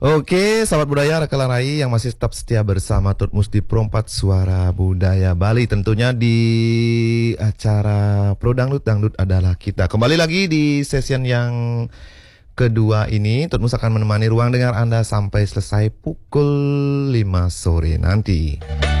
Oke, sahabat budaya Rakalan Rai yang masih tetap setia bersama Tutmus di Perompat Suara Budaya Bali. Tentunya di acara Pro Dangdut, Dangdut adalah kita. Kembali lagi di session yang kedua ini, Tutmus akan menemani ruang dengar Anda sampai selesai pukul 5 sore nanti.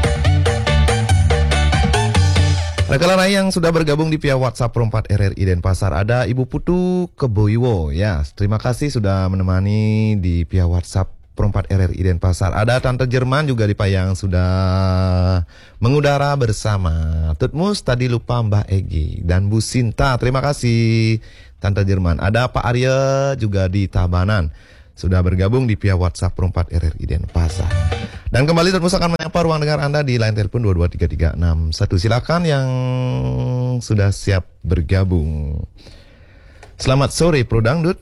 Rakalan Rai yang sudah bergabung di via WhatsApp Perompat RRI Denpasar, ada Ibu Putu Keboiwo. Ya, terima kasih sudah menemani di via WhatsApp Perompat RRI Denpasar. Ada Tante Jerman juga di Payang sudah mengudara bersama Tutmus. Tadi lupa Mbak Egi dan Bu Sinta. Terima kasih Tante Jerman. Ada Pak Arya juga di Tabanan, sudah bergabung di via WhatsApp Perompat RRI Denpasar. Dan kembali Tutmus akan menyapa ruang dengar Anda di line telepon 223361. Silakan yang sudah siap bergabung. Selamat sore Pro Dangdut.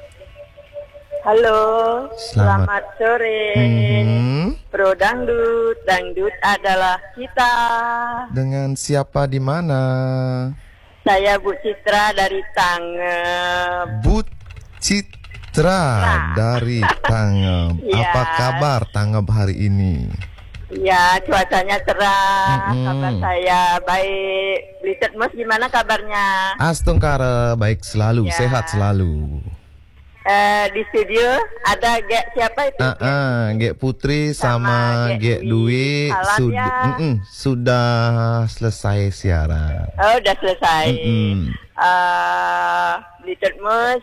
Halo, selamat sore. Pro Dangdut, Dangdut adalah kita. Dengan siapa di mana? Saya Bu Citra dari Tangep. Bu Citra dari Tangep. Ya. Apa kabar Tangep hari ini? Ya, cuacanya cerah. Kabar saya baik. Bliset Mas, gimana kabarnya? Astungkara baik selalu, Ya. sehat selalu. Di studio ada Gek siapa itu? Gek Putri sama Gek Dwi Salam ya. sudah selesai siaran. Oh, udah selesai. Bliset Mas,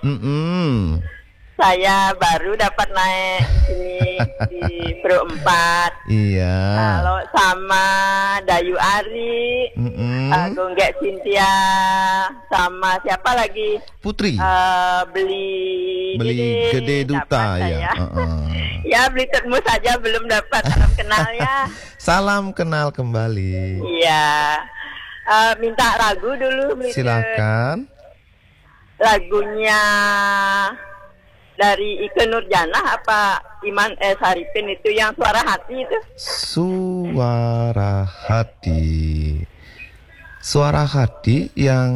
saya baru dapat naik sini di Pro 4. Iya. Kalau sama Dayu Ari, Gonggek Cynthia, sama siapa lagi? Putri. Beli Gede Duta dapat ya. Ya, beli termus saja belum dapat. Salam kenal ya. Salam kenal kembali. Iya. Minta ragu dulu. Beli Silakan. lagunya dari Ike Nurjanah apa Iman Saripin itu yang Suara Hati itu? Suara hati. Suara hati yang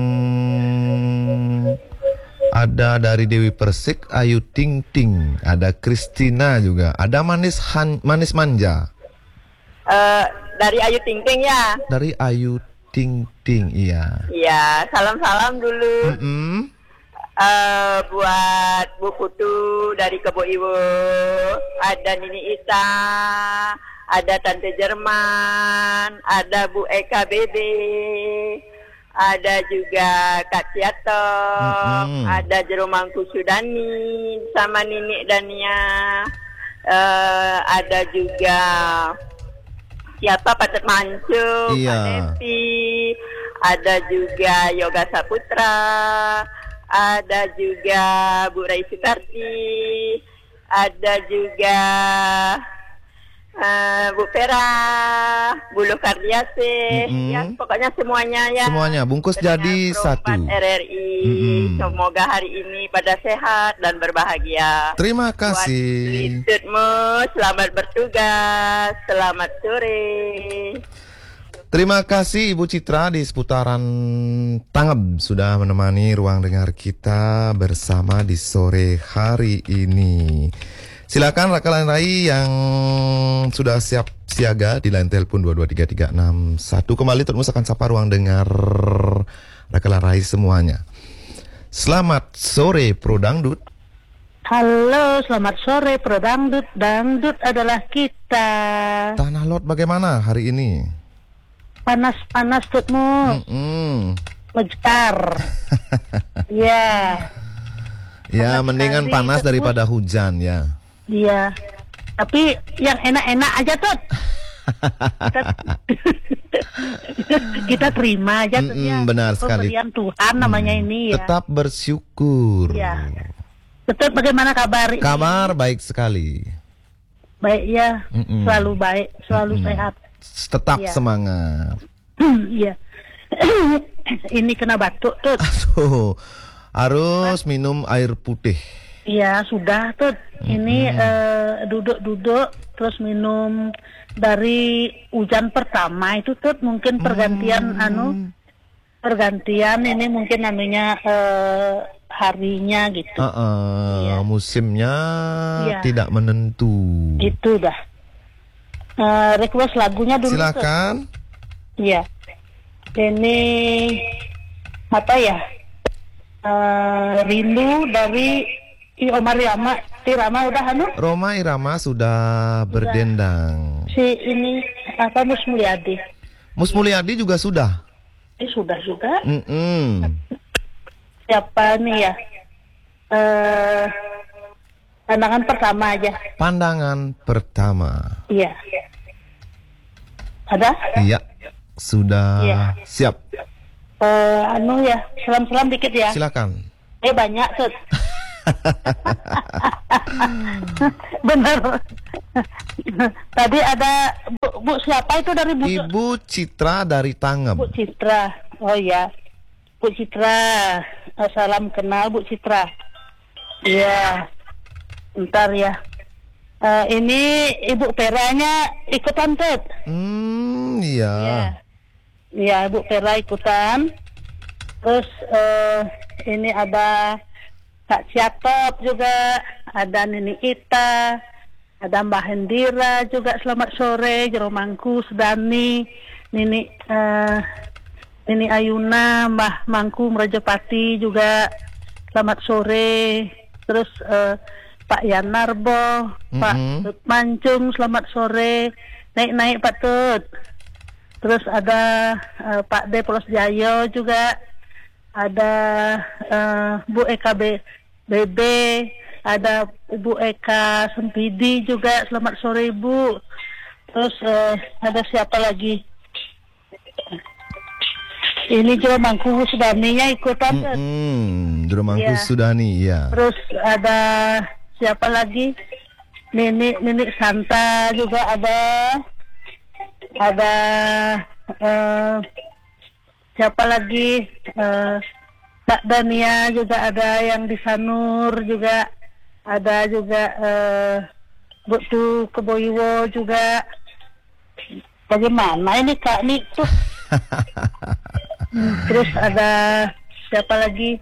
ada dari Dewi Persik, Ayu Ting Ting, ada Kristina juga, ada Manis Manja. Dari Ayu Ting Ting ya? Dari Ayu Ting Ting, iya. Iya, salam-salam dulu. Buat Bu Putu dari Kebo Iwo, ada Nini Ita, ada Tante Jerman, ada Bu Eka Bebe, ada juga Kak Ciato, ada Jeromangku Sudani sama Nini Dania, ada juga siapa Patet Mancu, Iya. Pak Devi, ada juga Yoga Saputra, ada juga Bu Rai Sukarti, ada juga Bu Vera, Bu Lokardiase, ya pokoknya semuanya ya. Semuanya bungkus jadi satu. RRI, semoga hari ini pada sehat dan berbahagia. Terima kasih. Buat Tutmu, selamat bertugas, selamat sore. Terima kasih Ibu Citra di seputaran Tangep sudah menemani ruang dengar kita bersama di sore hari ini. Silakan Rakalan Rai yang sudah siap siaga di line telepon 223361. Kembali Tutmus akan sapa ruang dengar Rakalan Rai semuanya. Selamat sore Pro Dangdut. Halo, selamat sore Pro Dangdut. Dangdut adalah kita. Tanah Lot bagaimana hari ini? Panas-panas Tutmu. Mejar. Ya. Ya, mendingan panas daripada hujan ya. Iya. Tapi yang enak-enak aja Tut. Kita terima aja Tut ya. Benar sekali. Pemberian Tuhan namanya ini ya. Tetap bersyukur. Ya. Betul, bagaimana kabar? Kabar baik sekali. Baik ya. Selalu baik, selalu sehat. Tetap Ya. semangat. Iya. Ini kena batuk Tut. Aduh, harus minum air putih. Iya sudah Tut. Ini duduk-duduk terus minum dari hujan pertama itu Tut, mungkin pergantian pergantian ini mungkin namanya harinya gitu. Iya. Musimnya Iya. tidak menentu. Itu dah. Request lagunya dulu. Silakan. Iya. Ini apa ya? Rindu dari Omar Irama udah anu? Roma Irama sudah berdendang. Si ini apa Mus Mulyadi? Mus Mulyadi juga sudah. Sudah juga. Siapa nih ya? Pandangan pertama aja. Pandangan pertama. Iya. Ada? Iya. Sudah siap. Anu ya, selam-selam dikit ya. Silakan. Banyak Sud. Bener. Tadi ada Bu siapa itu dari Bu? Ibu Citra dari Tangem. Bu Citra. Oh ya. Bu Citra. Salam kenal Bu Citra. Iya. Ntar ya. Ini Ibu Peranya ikutan Ted. Iya. Iya, Ibu Pera ikutan. Terus ini ada Kak Ciatop juga, ada Nini Ita, ada Mbak Hendira juga selamat sore, Jero Mangku, Sudani, Nini Ayuna, Mbah Mangku Merajapati juga selamat sore. Terus Pak Yanarbo, Pak Tut Mancung selamat sore. Naik Pak Tut. Terus ada Pak D. Polos Jayo juga, ada Bu Eka BB, ada Ibu Eka Sempidi juga, selamat sore Ibu. Terus ada siapa lagi? Ini Jero Mangku Sudaninya ikutan. Jero Mangku Sudani, ya. Terus ada siapa lagi? Nini Santa juga ada siapa lagi, Kak Dania juga ada, yang di Sanur juga ada juga, Bu Tu Keboiwo juga. Bagaimana ini Kak nih tuh? Terus ada siapa lagi,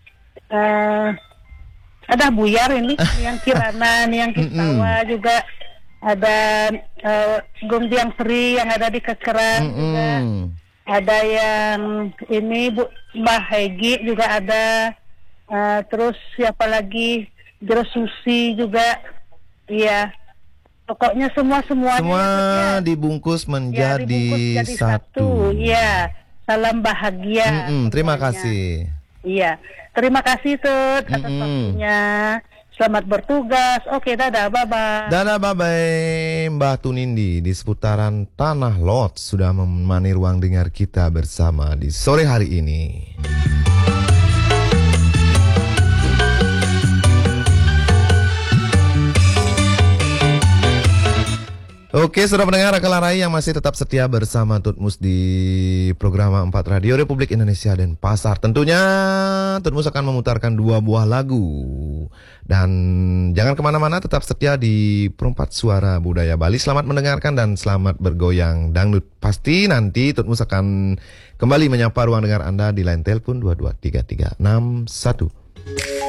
ada Buyar ini yang Kirana, yang Kistawa juga. Ada Gong Biang Sri yang ada di Kekeran juga. Ada yang ini Bu Mbah Hegi juga ada. Terus siapa lagi? Jero Susi juga. Iya. Pokoknya semuanya. Semua dibungkus menjadi dibungkus jadi satu. Iya. Salam bahagia. Terima pokoknya. kasih. Iya. Terima kasih Tut atas waktunya. Selamat bertugas. Oke, dadah, bye-bye. Dadah, bye-bye. Mbah Tunindi di seputaran Tanah Lot sudah menemani ruang dengar kita bersama di sore hari ini. Oke, saudara pendengar Akalarai yang masih tetap setia bersama Tutmus di program 4 Radio Republik Indonesia dan Pasar. Tentunya Tutmus akan memutarkan 2 buah lagu. Dan jangan kemana-mana, tetap setia di Perempat Suara Budaya Bali. Selamat mendengarkan dan selamat bergoyang dangdut. Pasti nanti Tutmus akan kembali menyapa ruang dengar Anda di line telepon 223361.